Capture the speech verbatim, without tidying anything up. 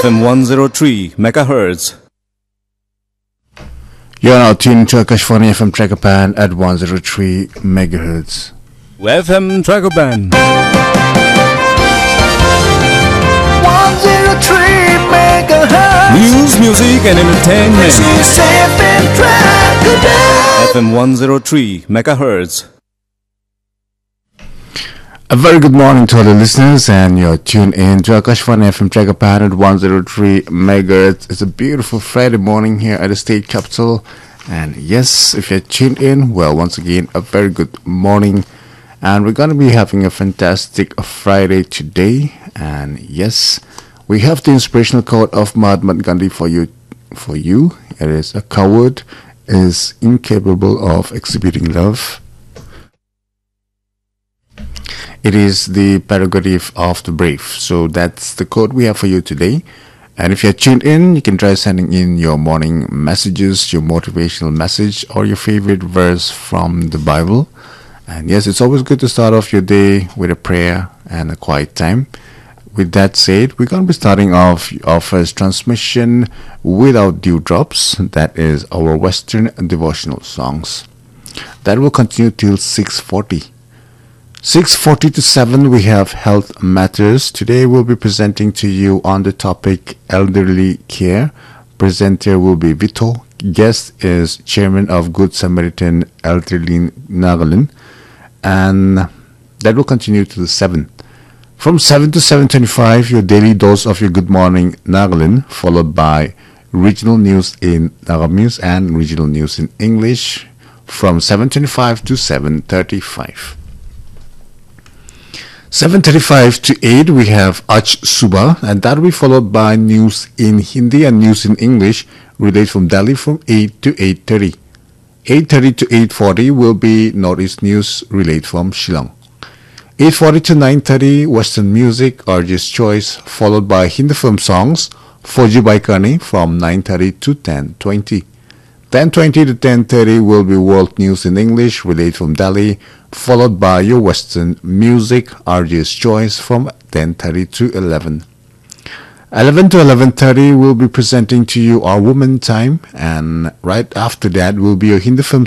F M one oh three megahertz. You're now tuned to Akashvani F M Trakapan at one oh three megahertz. F M Trakapan. one oh three megahertz. News, music and entertainment. This is F M Trakapan. F M one oh three megahertz. A very good morning to all the listeners, and you're tuned in to Akashvani F M Trakapan at one oh three megahertz. It's a beautiful Friday morning here at the state capital, and yes, if you're tuned in, well, once again, a very good morning, and we're going to be having a fantastic Friday today. And yes, we have the inspirational quote of Mahatma Gandhi for you. For you, it is: a coward is incapable of exhibiting love. It is the prerogative of the brave. So that's the quote we have for you today. And if you're tuned in, you can try sending in your morning messages, your motivational message, or your favorite verse from the Bible. And yes, it's always good to start off your day with a prayer and a quiet time. With that said, we're going to be starting off our first transmission without dewdrops. That is our Western devotional songs. That will continue till six forty. six forty to seven, we have Health Matters. Today we'll be presenting to you on the topic Elderly Care. Presenter will be Vito. Guest is Chairman of Good Samaritan, Elterlin Nagalin. And that will continue to the seven. From seven to seven twenty-five, your daily dose of your Good Morning Nagalin, followed by regional news in Nagamese and regional news in English from seven twenty-five to seven thirty-five. seven thirty-five to eight, we have Ach Suba, and that will be followed by news in Hindi and news in English, relayed from Delhi from eight to eight thirty. eight thirty to eight forty will be Northeast News, relayed from Shillong. eight forty to nine thirty, Western Music, R J's Choice, followed by Hindi film songs, Fauji Baikani from nine thirty to ten twenty. ten twenty to ten thirty will be World News in English, relayed from Delhi, followed by your Western Music, R J's Choice from ten thirty to eleven. eleven to eleven thirty, we'll be presenting to you our Woman Time, and right after that will be your Hindi film